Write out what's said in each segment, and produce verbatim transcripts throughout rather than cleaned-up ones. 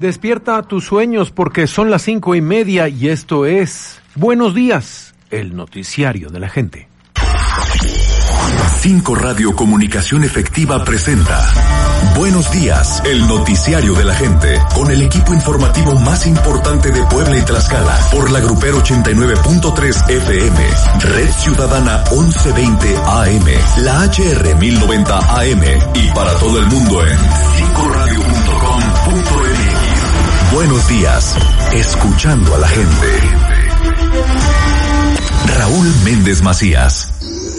Despierta tus sueños porque son las cinco y media y esto es Buenos Días, el noticiario de la gente. Cinco Radio Comunicación Efectiva presenta Buenos Días, el noticiario de la gente, con el equipo informativo más importante de Puebla y Tlaxcala, por la Grupero ochenta y nueve punto tres F M, Red Ciudadana once veinte A M, la H R mil noventa A M y para todo el mundo en cinco radio punto com punto m x. Buenos Días, escuchando a la gente. Raúl Méndez Macías.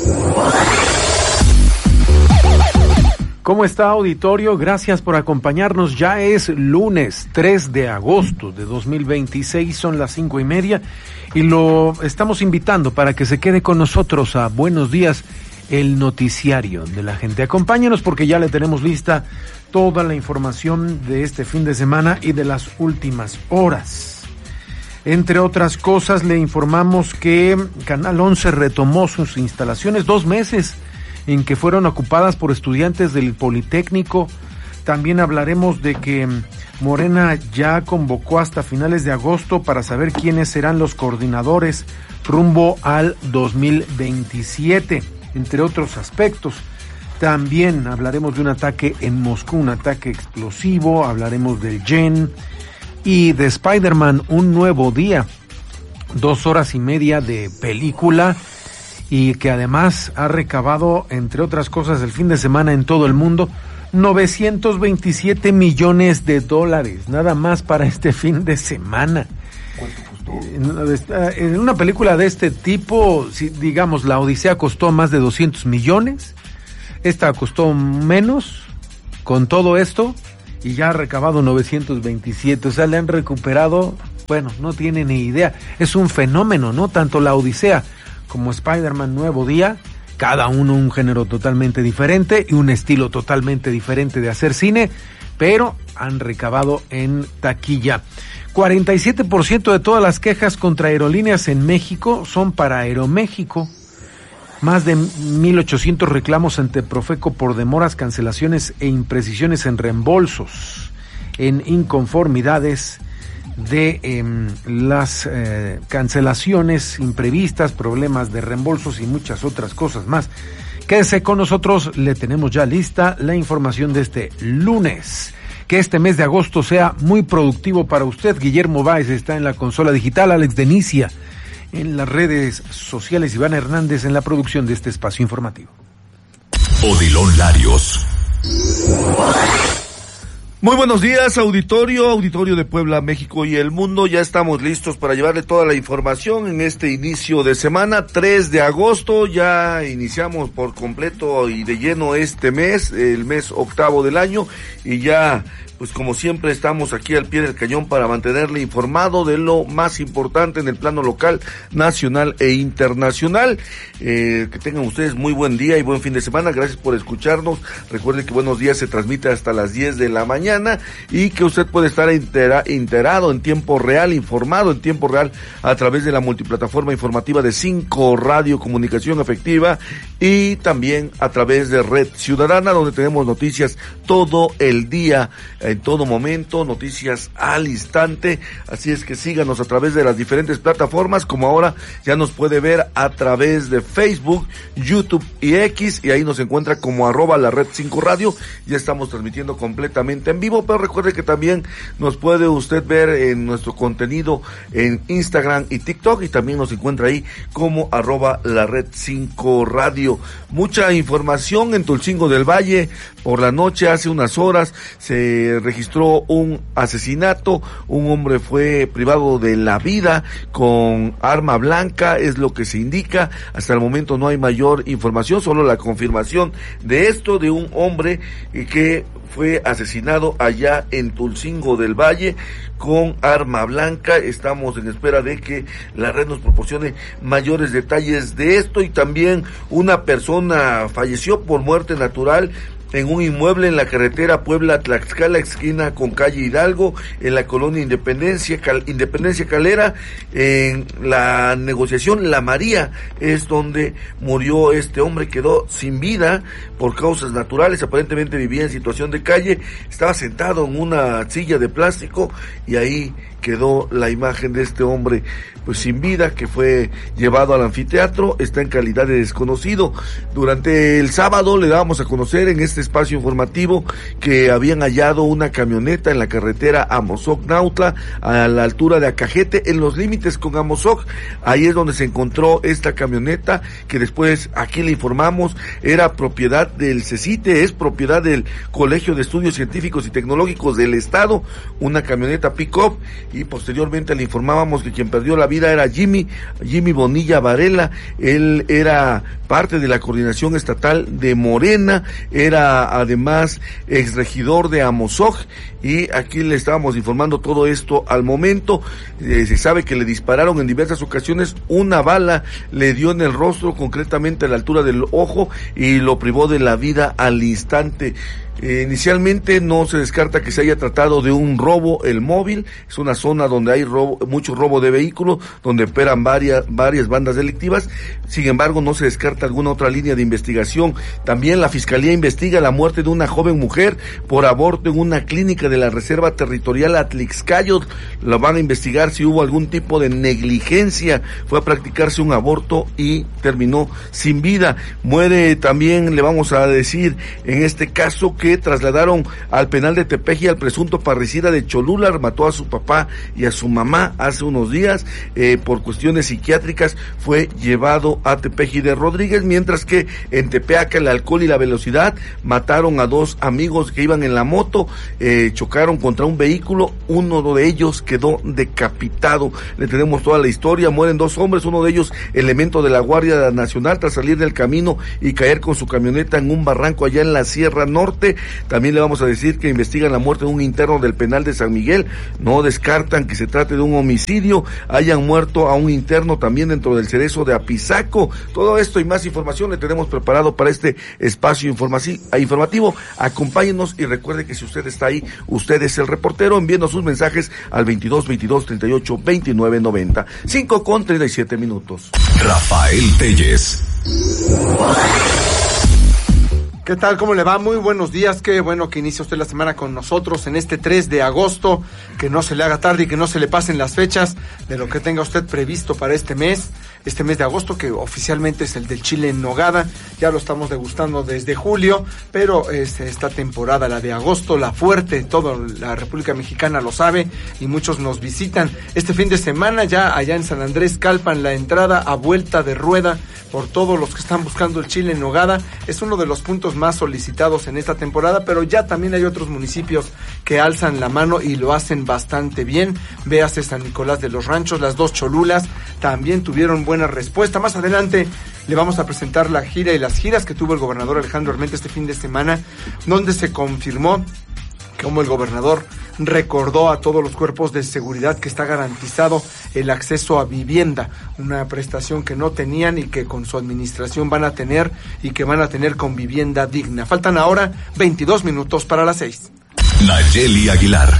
¿Cómo está, auditorio? Gracias por acompañarnos. Ya es lunes tres de agosto de dos mil veintiséis, son las cinco y media y lo estamos invitando para que se quede con nosotros a Buenos Días, el noticiario de la gente. Acompáñenos porque ya le tenemos lista toda la información de este fin de semana y de las últimas horas. Entre otras cosas, le informamos que Canal once retomó sus instalaciones dos meses en que fueron ocupadas por estudiantes del Politécnico. También hablaremos de que Morena ya convocó hasta finales de agosto para saber quiénes serán los coordinadores rumbo al dos mil veintisiete, entre otros aspectos. También hablaremos de un ataque en Moscú, un ataque explosivo, hablaremos del Yen y de Spider-Man, un nuevo día, dos horas y media de película, y que además ha recabado, entre otras cosas, el fin de semana en todo el mundo, novecientos veintisiete millones de dólares, nada más para este fin de semana. ¿Cuánto costó? En una película de este tipo, si digamos, La Odisea costó más de doscientos millones, esta costó menos, con todo esto, y ya ha recabado novecientos veintisiete, o sea, le han recuperado, bueno, no tiene ni idea, es un fenómeno, ¿no? Tanto La Odisea como Spider-Man Nuevo Día, cada uno un género totalmente diferente y un estilo totalmente diferente de hacer cine, pero han recabado en taquilla. cuarenta y siete por ciento de todas las quejas contra aerolíneas en México son para Aeroméxico. Más de mil ochocientos reclamos ante Profeco por demoras, cancelaciones e imprecisiones en reembolsos, en inconformidades de eh, las eh, cancelaciones imprevistas, problemas de reembolsos y muchas otras cosas más. Quédese con nosotros, le tenemos ya lista la información de este lunes. Que este mes de agosto sea muy productivo para usted. Guillermo Báez está en la consola digital, Alex Denicia en las redes sociales, Iván Hernández en la producción de este espacio informativo. Odilon Larios. Muy buenos días, auditorio, auditorio de Puebla, México y el mundo. Ya estamos listos para llevarle toda la información en este inicio de semana, tres de agosto. Ya iniciamos por completo y de lleno este mes, el mes octavo del año, y ya, pues como siempre, estamos aquí al pie del cañón para mantenerle informado de lo más importante en el plano local, nacional e internacional. Eh, que tengan ustedes muy buen día y buen fin de semana. Gracias por escucharnos. Recuerden que Buenos Días se transmite hasta las diez de la mañana y que usted puede estar entera, enterado en tiempo real, informado en tiempo real a través de la multiplataforma informativa de cinco Radio Comunicación Efectiva y también a través de Red Ciudadana, donde tenemos noticias todo el día, en todo momento, noticias al instante. Así es que síganos a través de las diferentes plataformas, como ahora ya nos puede ver a través de Facebook, YouTube y X, y ahí nos encuentra como arroba la red cinco radio. Ya estamos transmitiendo completamente en vivo, pero recuerde que también nos puede usted ver en nuestro contenido en Instagram y TikTok, y también nos encuentra ahí como arroba la red cinco radio. Mucha información en Tulcingo del Valle. Por la noche, hace unas horas, se registró un asesinato. Un hombre fue privado de la vida con arma blanca, es lo que se indica. Hasta el momento no hay mayor información, solo la confirmación de esto, de un hombre que fue asesinado allá en Tulcingo del Valle con arma blanca. Estamos en espera de que la red nos proporcione mayores detalles de esto. Y también una persona falleció por muerte natural en un inmueble en la carretera Puebla-Tlaxcala, esquina con calle Hidalgo, en la colonia Independencia, Cal, Independencia Calera. En la negociación La María es donde murió este hombre, quedó sin vida por causas naturales, aparentemente vivía en situación de calle, estaba sentado en una silla de plástico y ahí quedó la imagen de este hombre pues sin vida, que fue llevado al anfiteatro, está en calidad de desconocido. Durante el sábado le dábamos a conocer en este espacio informativo que habían hallado una camioneta en la carretera Amozoc-Nautla, a la altura de Acajete, en los límites con Amozoc. Ahí es donde se encontró esta camioneta, que después aquí le informamos era propiedad del CECITE, es propiedad del Colegio de Estudios Científicos y Tecnológicos del Estado, una camioneta pick-up, y posteriormente le informábamos que quien perdió la vida era Jimmy, Jimmy Bonilla Varela. Él era parte de la coordinación estatal de Morena, era además exregidor de Amozoc, y aquí le estábamos informando todo esto al momento. Eh, se sabe que le dispararon en diversas ocasiones, una bala le dio en el rostro, concretamente a la altura del ojo, y lo privó de la vida al instante. Eh, inicialmente no se descarta que se haya tratado de un robo. El móvil es una zona donde hay robo, mucho robo de vehículos, donde operan varias, varias bandas delictivas. Sin embargo, no se descarta alguna otra línea de investigación. También la Fiscalía investiga la muerte de una joven mujer por aborto en una clínica de la Reserva Territorial Atlixcayot. La van a investigar si hubo algún tipo de negligencia. Fue a practicarse un aborto y terminó sin vida. Muere también, le vamos a decir, en este caso, que que trasladaron al penal de Tepeji al presunto parricida de Cholula. Mató a su papá y a su mamá hace unos días, eh, por cuestiones psiquiátricas fue llevado a Tepeji de Rodríguez, mientras que en Tepeaca el alcohol y la velocidad mataron a dos amigos que iban en la moto, eh, chocaron contra un vehículo, uno de ellos quedó decapitado. Le tenemos toda la historia. Mueren dos hombres, uno de ellos elemento de la Guardia Nacional, tras salir del camino y caer con su camioneta en un barranco allá en la Sierra Norte. También le vamos a decir que investigan la muerte de un interno del penal de San Miguel. No descartan que se trate de un homicidio. Hayan muerto a un interno también dentro del Cerezo de Apizaco. Todo esto y más información le tenemos preparado para este espacio informativo. Acompáñenos y recuerde que si usted está ahí, usted es el reportero, enviando sus mensajes al veintidós veintidós treinta y ocho veintinueve noventa. cinco con treinta y siete minutos. Rafael Telles. ¿Qué tal? ¿Cómo le va? Muy buenos días. Qué bueno que inicia usted la semana con nosotros en este tres de agosto. Que no se le haga tarde y que no se le pasen las fechas de lo que tenga usted previsto para este mes. Este mes de agosto, que oficialmente es el del chile en nogada. Ya lo estamos degustando desde julio, pero es esta temporada, la de agosto, la fuerte. Toda la República Mexicana lo sabe y muchos nos visitan. Este fin de semana ya allá en San Andrés Calpan, la entrada a vuelta de rueda por todos los que están buscando el chile en nogada. Es uno de los puntos más solicitados en esta temporada, pero ya también hay otros municipios que alzan la mano y lo hacen bastante bien. Véase San Nicolás de los Ranchos, las dos Cholulas también tuvieron buena respuesta. Más adelante le vamos a presentar la gira y las giras que tuvo el gobernador Alejandro Armenta este fin de semana, donde se confirmó como el gobernador recordó a todos los cuerpos de seguridad que está garantizado el acceso a vivienda, una prestación que no tenían y que con su administración van a tener y que van a tener con vivienda digna. Faltan ahora veintidós minutos para las seis. Nayeli Aguilar.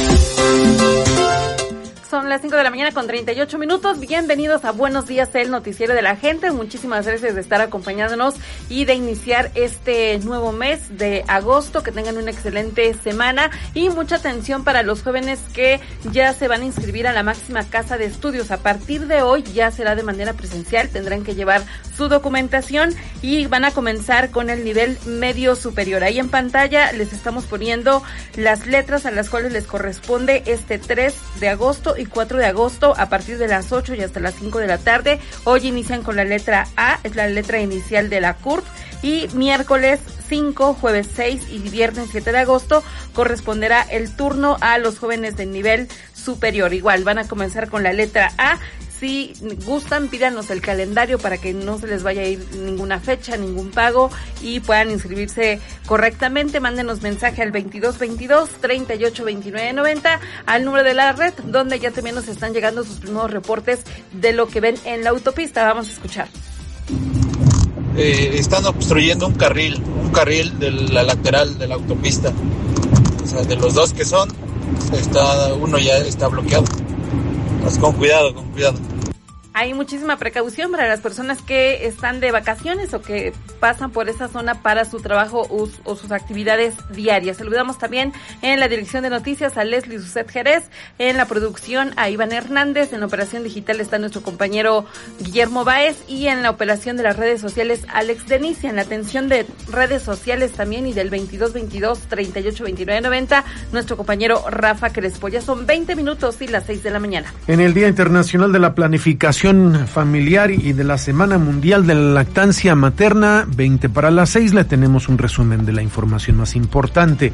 Son las cinco de la mañana con treinta y ocho minutos. Bienvenidos a Buenos Días, el noticiero de la gente. Muchísimas gracias de estar acompañándonos y de iniciar este nuevo mes de agosto. Que tengan una excelente semana y mucha atención para los jóvenes que ya se van a inscribir a la máxima casa de estudios. A partir de hoy ya será de manera presencial. Tendrán que llevar su documentación y van a comenzar con el nivel medio superior. Ahí en pantalla les estamos poniendo las letras a las cuales les corresponde este tres de agosto y cuatro de agosto a partir de las ocho y hasta las cinco de la tarde. Hoy inician con la letra A, es la letra inicial de la C U R T, y miércoles cinco, jueves seis y viernes siete de agosto corresponderá el turno a los jóvenes del nivel superior. Igual van a comenzar con la letra A. Si gustan, pídanos el calendario para que no se les vaya a ir ninguna fecha, ningún pago y puedan inscribirse correctamente. Mándenos mensaje al veintidós veintidós treinta y ocho veintinueve noventa, al número de la red, donde ya también nos están llegando sus primeros reportes de lo que ven en la autopista. Vamos a escuchar. eh, están obstruyendo un carril, un carril de la lateral de la autopista. O sea, de los dos que son, está uno ya está bloqueado. Pues con cuidado, con cuidado. Hay muchísima precaución para las personas que están de vacaciones o que pasan por esa zona para su trabajo o, o sus actividades diarias. Saludamos también en la dirección de noticias a Leslie Suset Jerez, en la producción a Iván Hernández, en la operación digital está nuestro compañero Guillermo Báez y en la operación de las redes sociales Alex Denicia, en la atención de redes sociales también y del veintidós veintidós treinta y ocho veintinueve noventa, nuestro compañero Rafa Crespo. Ya son veinte minutos y las seis de la mañana. En el Día Internacional de la Planificación Familiar y de la Semana Mundial de la Lactancia Materna, veinte para las seis, le tenemos un resumen de la información más importante.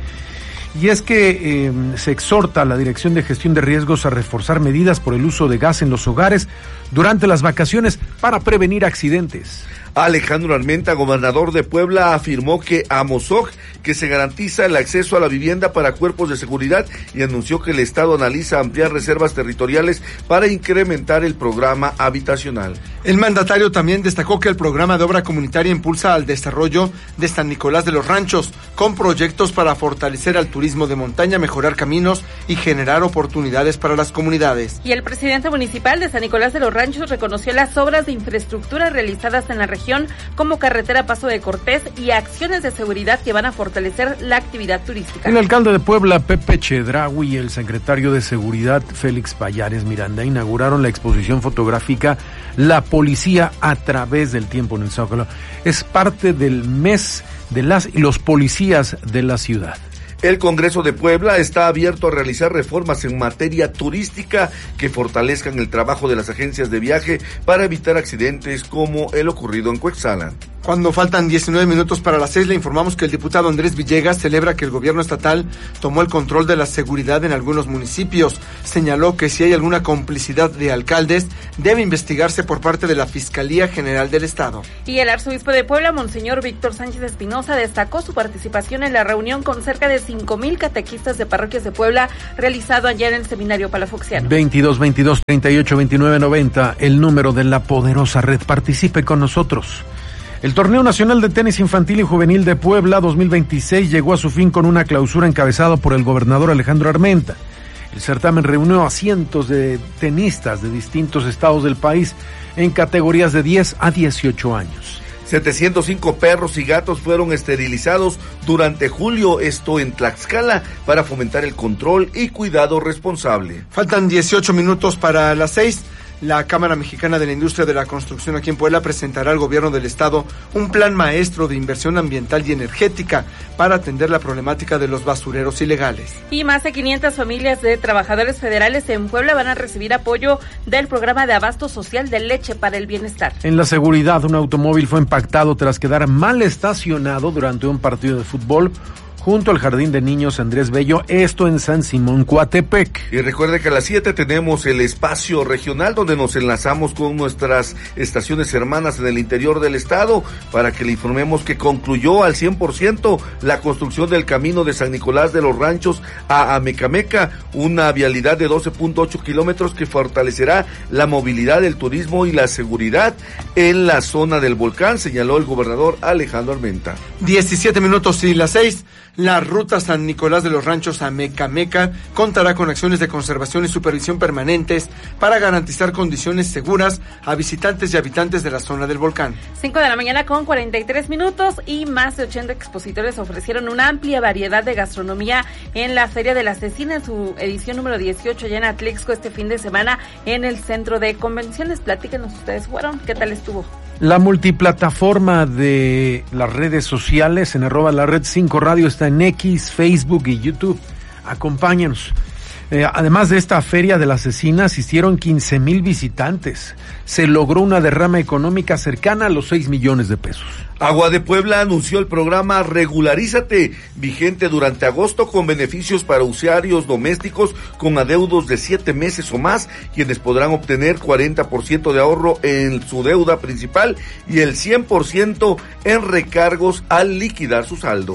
Y es que eh, se exhorta a la Dirección de Gestión de Riesgos a reforzar medidas por el uso de gas en los hogares durante las vacaciones para prevenir accidentes. Alejandro Armenta, gobernador de Puebla, afirmó que a Mozoc que se garantiza el acceso a la vivienda para cuerpos de seguridad y anunció que el Estado analiza ampliar reservas territoriales para incrementar el programa habitacional. El mandatario también destacó que el programa de obra comunitaria impulsa al desarrollo de San Nicolás de los Ranchos, con proyectos para fortalecer al turismo de montaña, mejorar caminos y generar oportunidades para las comunidades. Y el presidente municipal de San Nicolás de los Ranchos reconoció las obras de infraestructura realizadas en la región como carretera Paso de Cortés y acciones de seguridad que van a fortalecer la actividad turística. El alcalde de Puebla, Pepe Chedraui, y el secretario de Seguridad, Félix Payares Miranda, inauguraron la exposición fotográfica La Policía a través del tiempo en el Zócalo. Es parte del mes de las y los policías de la ciudad. El Congreso de Puebla está abierto a realizar reformas en materia turística que fortalezcan el trabajo de las agencias de viaje para evitar accidentes como el ocurrido en Cuetzalan. Cuando faltan diecinueve minutos para las seis, le informamos que el diputado Andrés Villegas celebra que el gobierno estatal tomó el control de la seguridad en algunos municipios. Señaló que si hay alguna complicidad de alcaldes, debe investigarse por parte de la Fiscalía General del Estado. Y el arzobispo de Puebla, Monseñor Víctor Sánchez Espinosa, destacó su participación en la reunión con cerca de cinco mil catequistas de parroquias de Puebla, realizado ayer en el Seminario Palafoxiano. veintidós veintidós treinta y ocho veintinueve noventa, el número de la poderosa red. Participe con nosotros. El Torneo Nacional de Tenis Infantil y Juvenil de Puebla dos mil veintiséis llegó a su fin con una clausura encabezada por el gobernador Alejandro Armenta. El certamen reunió a cientos de tenistas de distintos estados del país en categorías de diez a dieciocho años. setecientos cinco perros y gatos fueron esterilizados durante julio, esto en Tlaxcala, para fomentar el control y cuidado responsable. Faltan dieciocho minutos para las seis. La Cámara Mexicana de la Industria de la Construcción aquí en Puebla presentará al gobierno del estado un plan maestro de inversión ambiental y energética para atender la problemática de los basureros ilegales. Y más de quinientas familias de trabajadores federales en Puebla van a recibir apoyo del programa de abasto social de leche para el bienestar. En la seguridad, un automóvil fue impactado tras quedar mal estacionado durante un partido de fútbol junto al Jardín de Niños Andrés Bello, esto en San Simón, Coatepec. Y recuerde que a las siete tenemos el espacio regional donde nos enlazamos con nuestras estaciones hermanas en el interior del estado para que le informemos que concluyó al cien por ciento la construcción del camino de San Nicolás de los Ranchos a Amecameca, una vialidad de doce punto ocho kilómetros que fortalecerá la movilidad, el turismo y la seguridad en la zona del volcán, señaló el gobernador Alejandro Armenta. diecisiete minutos y las seis. La ruta San Nicolás de los Ranchos a Mecameca contará con acciones de conservación y supervisión permanentes para garantizar condiciones seguras a visitantes y habitantes de la zona del volcán. cinco de la mañana con cuarenta y tres minutos y más de ochenta expositores ofrecieron una amplia variedad de gastronomía en la Feria de la Cecina en su edición número dieciocho allá en Atlixco este fin de semana en el Centro de Convenciones. Platíquenos, ustedes fueron, ¿qué tal estuvo? La multiplataforma de las redes sociales en arroba la red cinco radio está en X, Facebook y YouTube. Acompáñanos. Eh, además de esta Feria de la Cecina, asistieron quince mil visitantes. Se logró una derrama económica cercana a los seis millones de pesos. Agua de Puebla anunció el programa Regularízate, vigente durante agosto con beneficios para usuarios domésticos con adeudos de siete meses o más, quienes podrán obtener cuarenta por ciento de ahorro en su deuda principal y el cien por ciento en recargos al liquidar su saldo.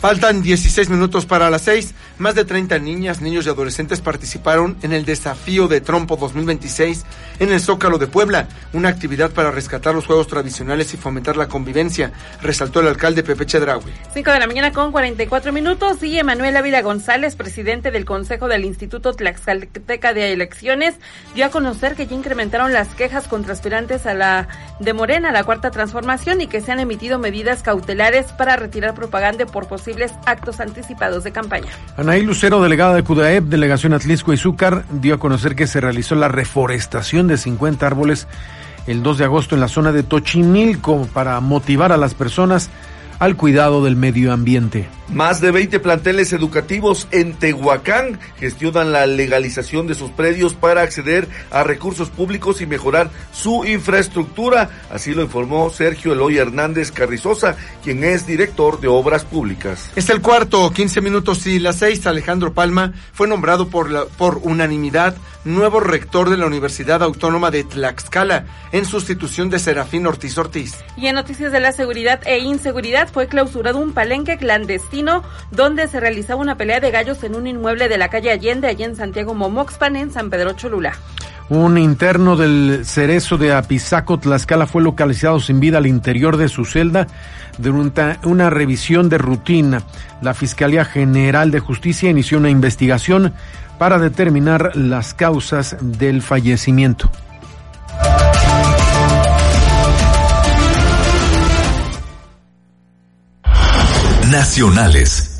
Faltan dieciséis minutos para las seis. Más de treinta niñas, niños y adolescentes participaron en el Desafío de Trompo dos mil veintiséis en el Zócalo de Puebla, una actividad para rescatar los juegos tradicionales y fomentar la convivencia, resaltó el alcalde Pepe Chedraui. cinco de la mañana con cuarenta y cuatro minutos y Emanuel Ávila González, presidente del Consejo del Instituto Tlaxcalteca de Elecciones, dio a conocer que ya incrementaron las quejas contra aspirantes a la de Morena, a la Cuarta Transformación, y que se han emitido medidas cautelares para retirar propaganda por posibles actos anticipados de campaña. Anaí Lucero, delegada de CUDAEP, delegación Atlixco y Zúcar, dio a conocer que se realizó la reforestación de cincuenta árboles el dos de agosto en la zona de Tochimilco para motivar a las personas al cuidado del medio ambiente. Más de veinte planteles educativos en Tehuacán gestionan la legalización de sus predios para acceder a recursos públicos y mejorar su infraestructura. Así lo informó Sergio Eloy Hernández Carrizosa, quien es director de Obras Públicas. Es el cuarto, quince minutos y las seis. Alejandro Palma fue nombrado por, la, por unanimidad nuevo rector de la Universidad Autónoma de Tlaxcala, en sustitución de Serafín Ortiz Ortiz. Y en noticias de la seguridad e inseguridad, fue clausurado un palenque clandestino donde se realizaba una pelea de gallos en un inmueble de la calle Allende, allí en Santiago Momoxpan, en San Pedro Cholula. Un interno del Cerezo de Apizaco, Tlaxcala, fue localizado sin vida al interior de su celda durante una revisión de rutina. La Fiscalía General de Justicia inició una investigación para determinar las causas del fallecimiento. Nacionales.